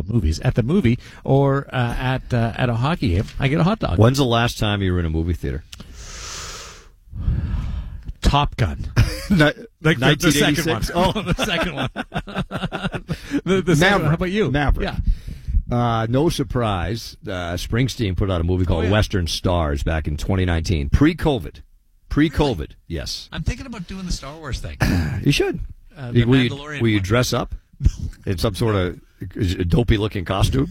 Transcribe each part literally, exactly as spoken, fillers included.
called movies, at the movie or uh, at uh, at a hockey game, I get a hot dog. When's the last time you were in a movie theater? Top Gun. like the, the second one. Oh, the second one. the the second one. How about you? Maverick. Yeah. Uh, no surprise, uh, Springsteen put out a movie called oh, yeah. Western Stars back in twenty nineteen. Pre-COVID. Pre-COVID, really? Yes. I'm thinking about doing the Star Wars thing. You should. Uh, the will, you, Mandalorian will you one. dress up in some sort of dopey-looking costume?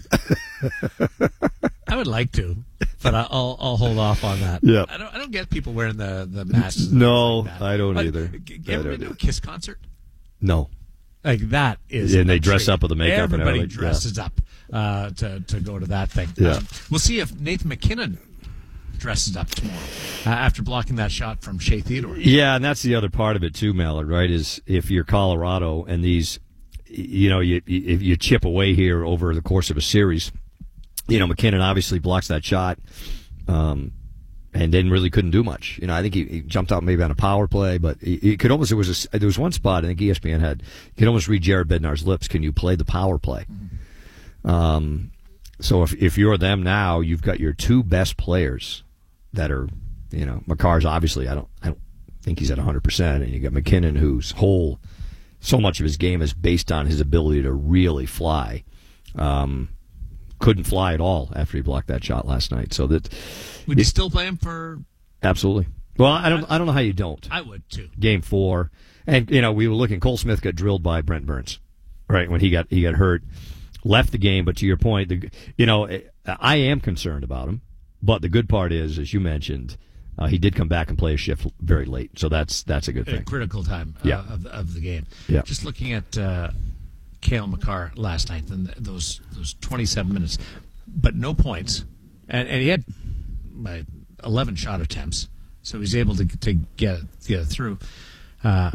I would like to, but I'll I'll hold off on that. Yeah. I don't I don't get people wearing the the masks. No, like that. I don't But, either. You I ever don't been to a either. Kiss concert? No. Like that is. And they dress intriguing. up with the makeup and Everybody everything. dresses up uh, to to go to that thing. Yeah. Um, we'll see if Nathan McKinnon dresses up tomorrow uh, after blocking that shot from Shea Theodore. Yeah, and that's the other part of it too, Mallard. Right? Is if you're Colorado and these, you know, you if you chip away here over the course of a series, you know, McKinnon obviously blocks that shot, um, and then really couldn't do much. You know, I think he, he jumped out maybe on a power play, but he, he could almost. There was a, there was one spot I think E S P N had. You could almost read Jared Bednar's lips. Can you play the power play? Mm-hmm. Um, so if if you're them now, you've got your two best players that are, you know, McCarr's obviously. I don't I don't think he's at one hundred percent, and you got McKinnon, whose whole so much of his game is based on his ability to really fly. Um, couldn't fly at all after he blocked that shot last night. So that would you still play him for? Absolutely. Well, I don't. I don't know how you don't. I would too. Game four, and you know we were looking. Cole Smith got drilled by Brent Burns, right when he got he got hurt, left the game. But to your point, the, you know I am concerned about him. But the good part is, as you mentioned, uh, he did come back and play a shift very late. So that's that's a good thing. A critical time uh, yeah. of of the game. Yeah. Just looking at uh, Cale Makar last night and those those twenty-seven minutes, but no points, and, and he had uh, eleven shot attempts, so he's able to to get get it through. Uh,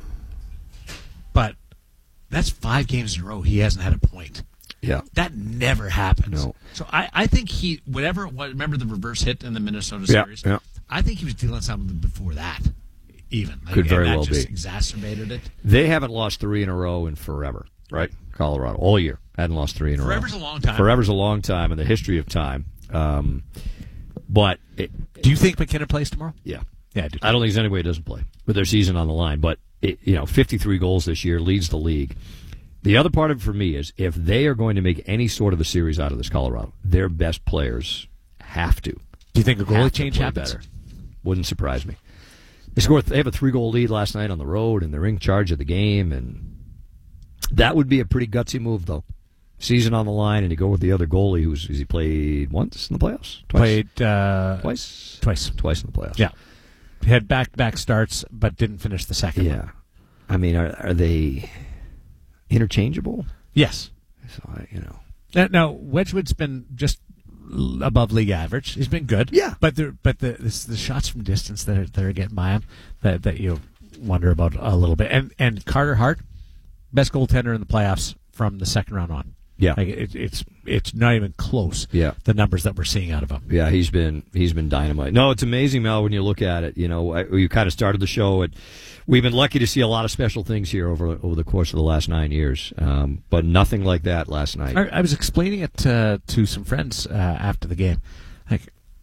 but that's five games in a row he hasn't had a point. Yeah, that never happens. No. So I, I think he whatever it was, remember the reverse hit in the Minnesota yeah, series. Yeah. I think he was dealing something before that. Even like, could very and that well just be exacerbated it. They haven't lost three in a row in forever, right? Colorado all year hadn't lost three in a Forever's row. a long time. Forever's a long time in the history of time. Um, but it, do you think McKinnon plays tomorrow? Yeah, yeah. I, do. I don't think there's any way he doesn't play with their season on the line. But it, you know, fifty-three goals this year leads the league. The other part of it for me is if they are going to make any sort of a series out of this, Colorado, their best players have to. Do you think a goalie change happens? Better. Wouldn't surprise me. They scored. They have a three-goal lead last night on the road, and they're in charge of the game. And that would be a pretty gutsy move, though. Season on the line, and you go with the other goalie, who's has he played once in the playoffs? Twice? Played uh, twice. Twice. Twice in the playoffs. Yeah. He had back-to-back starts, but didn't finish the second yeah. one. I mean, are, are they interchangeable? Yes. So I, you know. Now, now Wedgwood's been just above league average. He's been good. Yeah. But the but the this, the shots from distance that are, that are getting by him that that you wonder about a little bit. And and Carter Hart, best goaltender in the playoffs from the second round on. Yeah. Like it, it's it's not even close. Yeah. The numbers that we're seeing out of him. Yeah, he's been he's been dynamite. No, it's amazing, Mel, when you look at it. You know, I, you kind of started the show at. We've been lucky to see a lot of special things here over over the course of the last nine years, um, but nothing like that last night. I, I was explaining it to, to some friends uh, after the game. Like,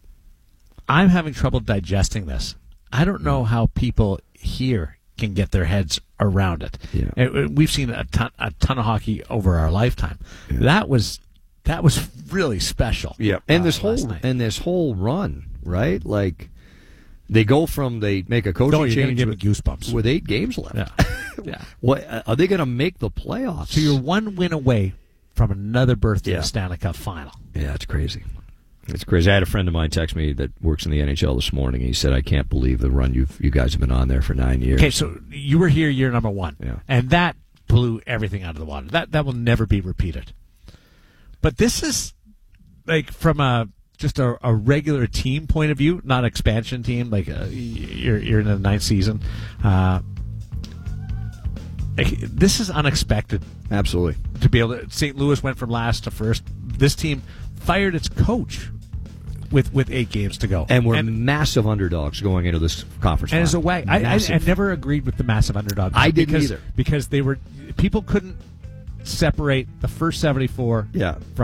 I'm having trouble digesting this. I don't know how people here can get their heads around it. Yeah. And we've seen a ton a ton of hockey over our lifetime. Yeah. That was that was really special. Yeah, and uh, this whole last night. and this whole run, right? Like. They go from they make a coaching oh, you're change give with, me goosebumps with eight games left. Yeah, yeah. What are they going to make the playoffs? So you're one win away from another berth in Yeah. the Stanley Cup final. Yeah, it's crazy. It's crazy. I had a friend of mine text me that works in the N H L this morning. And he said, "I can't believe the run you you guys have been on there for nine years." Okay, so you were here year number one, yeah. and that blew everything out of the water. That that will never be repeated. But this is like from a just a, a regular team point of view, not expansion team. Like uh, you're you're in the ninth season. Uh, like, this is unexpected. Absolutely. To be able to, Saint Louis went from last to first. This team fired its coach with with eight games to go, and we're and, massive underdogs going into this conference. And final. as a way, I, I, I never agreed with the massive underdog. I didn't because, either because they were people couldn't separate the first seventy-four yeah. from